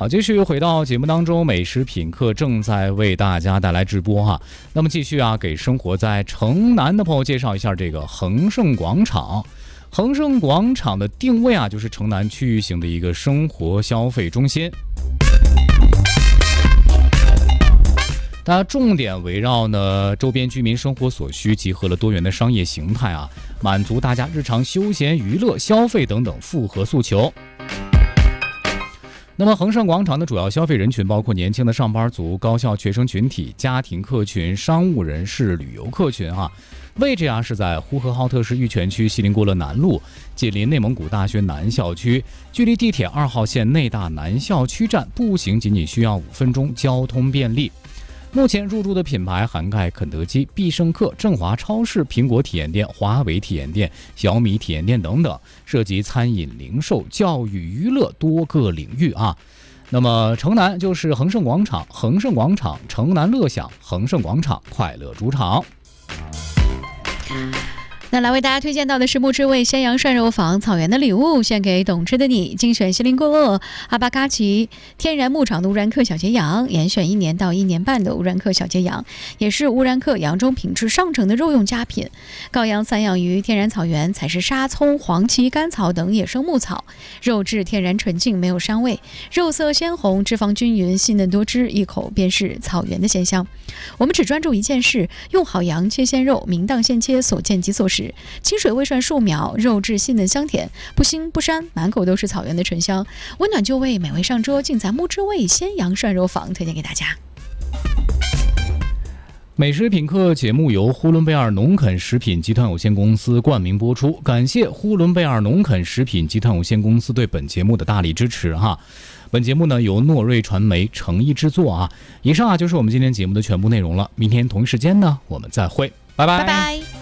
好，继续回到节目当中，美食品客正在为大家带来直播哈。那么继续给生活在城南的朋友介绍一下这个恒盛广场。恒盛广场的定位就是城南区域型的一个生活消费中心。它重点围绕周边居民生活所需，集合了多元的商业形态满足大家日常休闲娱乐、消费等等复合诉求。那么恒盛广场的主要消费人群包括年轻的上班族、高校学生群体、家庭客群、商务人士、旅游客群位置是在呼和浩特市玉泉区锡林郭勒南路，紧邻内蒙古大学南校区，距离地铁2号线内大南校区站步行仅需要5分钟，交通便利。目前入驻的品牌涵盖肯德基、必胜客、振华超市、苹果体验店、华为体验店、小米体验店等等，涉及餐饮、零售、教育、娱乐多个领域那么城南就是恒盛广场，恒盛广场城南乐享，恒盛广场快乐主场。 那来为大家推荐到的是木之味鲜羊涮肉坊，草原的礼物献给懂吃的你，精选锡林郭勒阿巴嘎奇天然牧场的乌兰克小节羊，严选1年到1年半的乌兰克小节羊，也是乌兰克羊中品质上乘的肉用佳品。羔羊散养于天然草原，采食沙葱、黄芪、甘草等野生牧草，肉质天然纯净，没有膻味，肉色鲜红，脂肪均匀，细嫩多汁，一口便是草原的鲜香。我们只专注一件事，用好羊切鲜肉，明当现切，所见即所食，清水微涮数秒，肉质细嫩香甜，不腥不膻，满口都是草原的醇香，温暖就味，美味上桌，尽在木之味鲜羊涮肉坊，推荐给大家。 美食品客节目由呼伦贝尔农垦食品集团有限公司冠名播出，感谢呼伦贝尔农垦食品集团有限公司对本节目的大力支持本节目呢由诺瑞传媒诚意制作以上就是我们今天节目的全部内容了。明天同一时间呢，我们再会，拜拜。 拜拜。